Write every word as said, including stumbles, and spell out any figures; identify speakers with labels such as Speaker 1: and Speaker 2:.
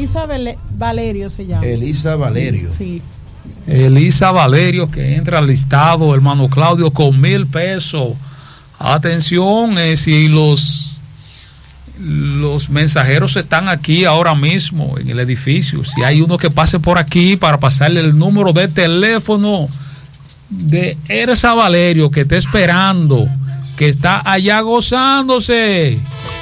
Speaker 1: Elisa Valerio se llama.
Speaker 2: Elisa Valerio.
Speaker 1: Sí.
Speaker 3: Elisa Valerio, que entra al listado, hermano Claudio, con mil pesos. Atención, eh, si los los mensajeros están aquí ahora mismo en el edificio, si hay uno que pase por aquí para pasarle el número de teléfono de Elisa Valerio, que está esperando, que está allá gozándose.